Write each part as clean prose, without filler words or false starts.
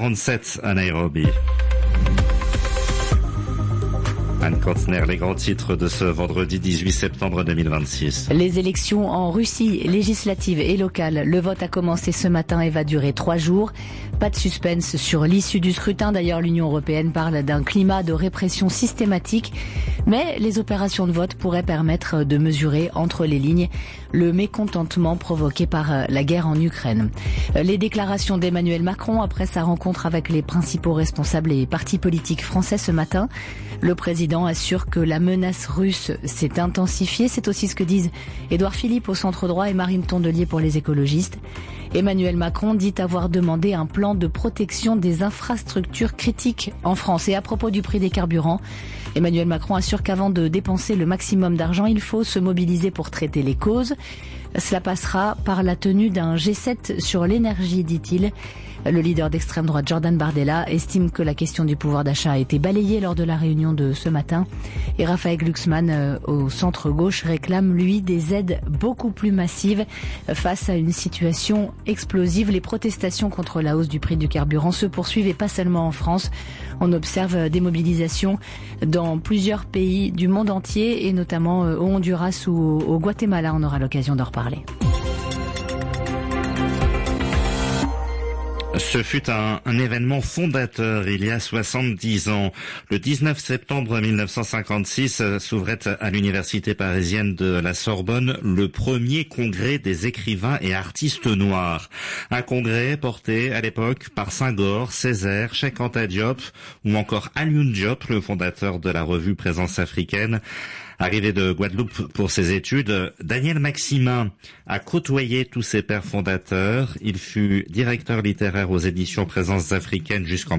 8h47 à Nairobi. Anne Kantner, les grands titres de ce vendredi 18 septembre 2026. Les élections en Russie, législatives et locales. Le vote a commencé ce matin et va durer 3 jours. Pas de suspense sur l'issue du scrutin. D'ailleurs, l'Union européenne parle d'un climat de répression systématique. Mais les opérations de vote pourraient permettre de mesurer entre les lignes le mécontentement provoqué par la guerre en Ukraine. Les déclarations d'Emmanuel Macron après sa rencontre avec les principaux responsables et partis politiques français ce matin. Le président assure que la menace russe s'est intensifiée. C'est aussi ce que disent Édouard Philippe au centre droit et Marine Tondelier pour les écologistes. Emmanuel Macron dit avoir demandé un plan de protection des infrastructures critiques en France. Et à propos du prix des carburants, Emmanuel Macron assure qu'avant de dépenser le maximum d'argent, il faut se mobiliser pour traiter les causes. Cela passera par la tenue d'un G7 sur l'énergie, dit-il. Le leader d'extrême droite Jordan Bardella estime que la question du pouvoir d'achat a été balayée lors de la réunion de ce matin. Et Raphaël Glucksmann, au centre-gauche, réclame, lui, des aides beaucoup plus massives face à une situation explosive. Les protestations contre la hausse du prix du carburant se poursuivent et pas seulement en France. On observe des mobilisations dans plusieurs pays du monde entier et notamment au Honduras ou au Guatemala. On aura l'occasion d'en reparler. Ce fut un événement fondateur il y a 70 ans. Le 19 septembre 1956 s'ouvrait à l'université parisienne de la Sorbonne le premier congrès des écrivains et artistes noirs. Un congrès porté à l'époque par Senghor, Césaire, Cheikh Anta Diop ou encore Alioune Diop, le fondateur de la revue Présence africaine. Arrivé de Guadeloupe pour ses études, Daniel Maximin a côtoyé tous ses pères fondateurs. Il fut directeur littéraire aux éditions Présence africaine jusqu'en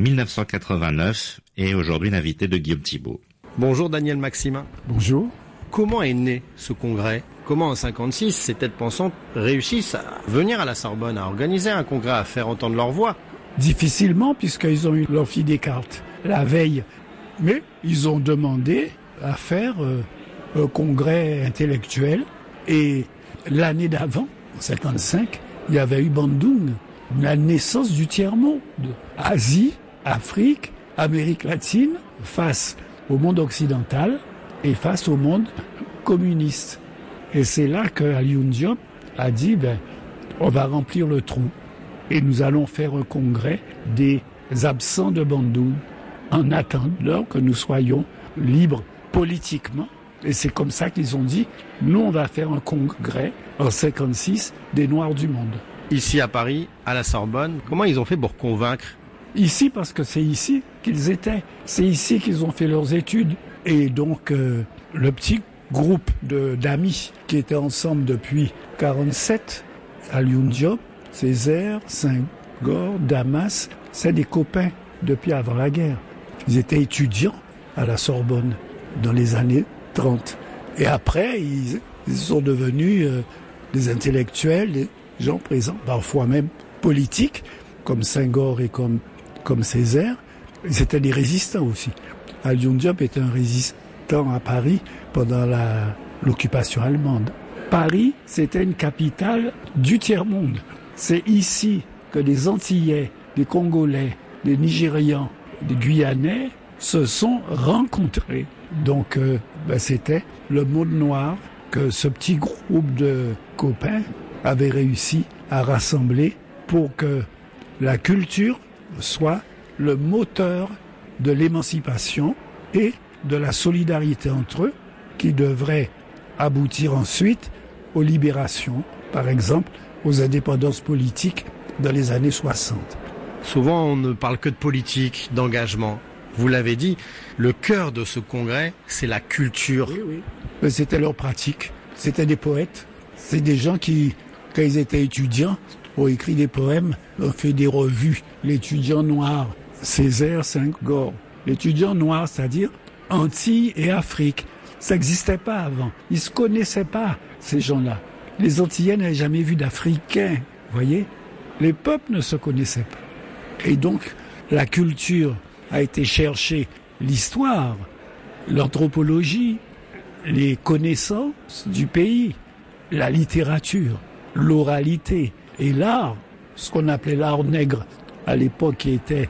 1989 et aujourd'hui l'invité de Guillaume Thibault. Bonjour Daniel Maximin. Bonjour. Comment est né ce congrès ? Comment en 56 ces têtes pensantes réussissent à venir à la Sorbonne, à organiser un congrès, à faire entendre leur voix ? Difficilement, puisqu'ils ont eu l'amphi Descartes la veille. Mais ils ont demandé à faire un congrès intellectuel. Et l'année d'avant, en 55, il y avait eu Bandung, la naissance du tiers-monde. Asie, Afrique, Amérique latine, face au monde occidental et face au monde communiste. Et c'est là que Alioune Diop a dit, on va remplir le trou et nous allons faire un congrès des absents de Bandung en attendant que nous soyons libres politiquement. Et c'est comme ça qu'ils ont dit, nous on va faire un congrès en 56 des Noirs du monde. Ici à Paris, à la Sorbonne, comment ils ont fait pour convaincre ? Ici, parce que c'est ici qu'ils étaient. C'est ici qu'ils ont fait leurs études. Et donc, le petit groupe d'amis qui étaient ensemble depuis 47, Alioune Diop, Césaire, Senghor, Damas, c'est des copains depuis avant la guerre. Ils étaient étudiants à la Sorbonne dans les années 30. Et après, ils sont devenus des intellectuels, des gens présents, parfois même politiques, comme Senghor et comme Césaire. Ils étaient des résistants aussi. Alioune Diop était un résistant à Paris pendant l'occupation allemande. Paris, c'était une capitale du tiers-monde. C'est ici que des Antillais, des Congolais, des Nigérians, des Guyanais se sont rencontrés. Donc, c'était le monde noir que ce petit groupe de copains avait réussi à rassembler pour que la culture soit le moteur de l'émancipation et de la solidarité entre eux qui devrait aboutir ensuite aux libérations, par exemple aux indépendances politiques dans les années 60. Souvent, on ne parle que de politique, d'engagement. Vous l'avez dit, le cœur de ce congrès, c'est la culture. Oui. Mais c'était leur pratique. C'était des poètes. C'est des gens qui, quand ils étaient étudiants, ont écrit des poèmes, ont fait des revues. L'étudiant noir, Césaire, Senghor. L'étudiant noir, c'est-à-dire Antilles et Afrique. Ça n'existait pas avant. Ils ne se connaissaient pas, ces gens-là. Les Antillais n'avaient jamais vu d'Africains, voyez. Les peuples ne se connaissaient pas. Et donc, la culture a été chercher l'histoire, l'anthropologie, les connaissances du pays, la littérature, l'oralité et l'art, ce qu'on appelait l'art nègre à l'époque, qui était